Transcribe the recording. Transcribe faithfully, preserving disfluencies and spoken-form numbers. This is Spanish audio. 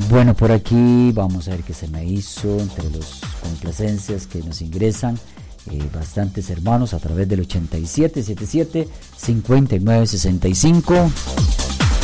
Bueno, por aquí vamos a ver qué se me hizo entre los complacencias que nos ingresan. Eh, bastantes hermanos a través del ochenta y siete setenta y siete cincuenta y nueve sesenta y cinco.